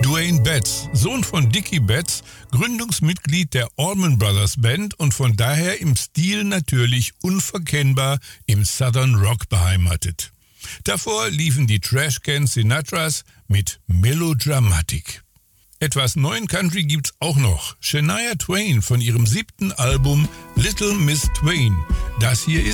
Duane Betts, Sohn von Dickie Betts, Gründungsmitglied der Allman Brothers Band und von daher im Stil natürlich unverkennbar im Southern Rock beheimatet. Davor liefen die Trashcan Sinatras mit Melodramatic. Etwas neuen Country gibt's auch noch. Shania Twain von ihrem 7. Album Little Miss Twain. Das hier ist